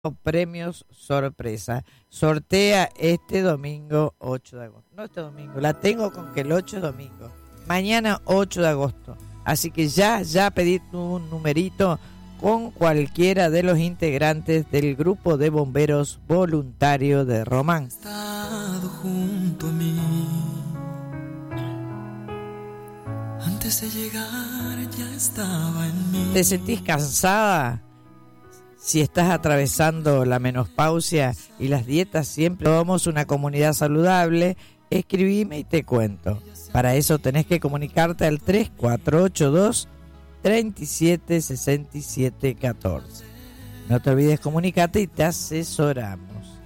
premios sorpresa. Sortea este domingo 8 de agosto. No este domingo, la tengo con que el 8 es domingo. Mañana 8 de agosto. Así que ya pedí tu numerito con cualquiera de los integrantes del grupo de bomberos voluntarios de Román. Estado junto a mí. Antes de llegar ya estaba en mí. ¿Te sentís cansada? Si estás atravesando la menopausia y las dietas, siempre somos una comunidad saludable, escribime y te cuento. Para eso tenés que comunicarte al 3482 37 67 14. No te olvides comunicarte y te asesoramos.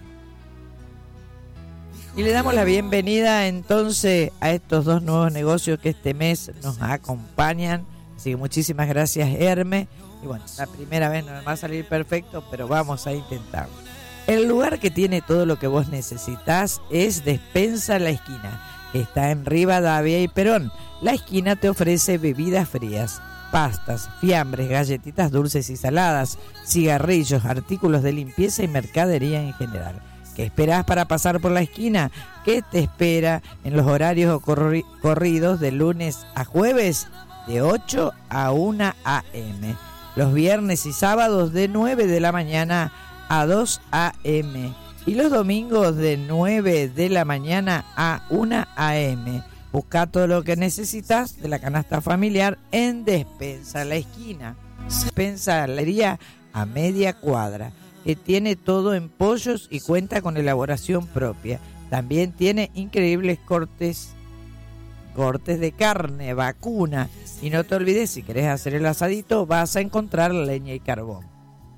Y le damos la bienvenida entonces a estos dos nuevos negocios que este mes nos acompañan. Así que muchísimas gracias, Hermes. Y bueno, la primera vez no me va a salir perfecto, pero vamos a intentarlo. El lugar que tiene todo lo que vos necesitas es Despensa La Esquina, que está en Rivadavia y Perón. La Esquina te ofrece bebidas frías, pastas, fiambres, galletitas dulces y saladas, cigarrillos, artículos de limpieza y mercadería en general. ¿Qué esperás para pasar por La Esquina? ¿Qué te espera en los horarios corridos de lunes a jueves de 8 a 1 a.m.? Los viernes y sábados de 9 de la mañana a 2 a.m. y los domingos de 9 de la mañana a 1 a.m. Busca todo lo que necesitas de la canasta familiar en Despensa La Esquina. Despensa a media cuadra, que tiene todo en pollos y cuenta con elaboración propia. También tiene increíbles cortes de carne vacuna. Y no te olvides, si querés hacer el asadito, vas a encontrar leña y carbón.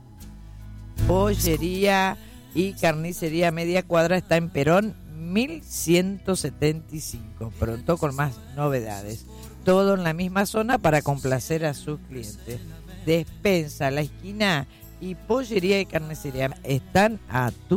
Pollería y carnicería media cuadra está en Perón 1175. Pronto con más novedades. Todo en la misma zona para complacer a sus clientes. Despensa La Esquina y pollería y carnicería están a tu